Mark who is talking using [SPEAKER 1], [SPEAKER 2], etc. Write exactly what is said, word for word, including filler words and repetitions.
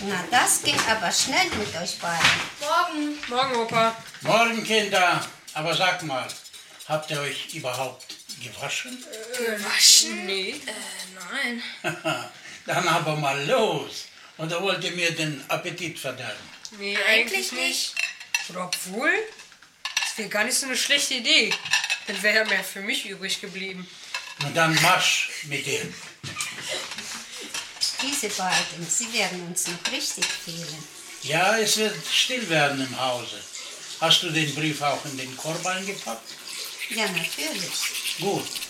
[SPEAKER 1] Na, das ging aber schnell mit euch beiden.
[SPEAKER 2] Morgen.
[SPEAKER 3] Morgen, Opa.
[SPEAKER 4] Morgen, Kinder. Aber sag mal, habt ihr euch überhaupt gewaschen?
[SPEAKER 2] Gewaschen?
[SPEAKER 3] Nee.
[SPEAKER 2] Äh, nein.
[SPEAKER 4] Dann aber mal los. Oder wollt ihr mir den Appetit verderben?
[SPEAKER 3] Nee,
[SPEAKER 2] Eigentlich nicht.
[SPEAKER 3] Oder obwohl, das wäre gar nicht so eine schlechte Idee. Dann wäre ja mehr für mich übrig geblieben.
[SPEAKER 4] Na dann Marsch mit dir.
[SPEAKER 1] Diese beiden, sie werden uns noch richtig fehlen.
[SPEAKER 4] Ja, es wird still werden im Hause. Hast du den Brief auch in den Korb eingepackt?
[SPEAKER 1] Ja, natürlich.
[SPEAKER 4] Gut.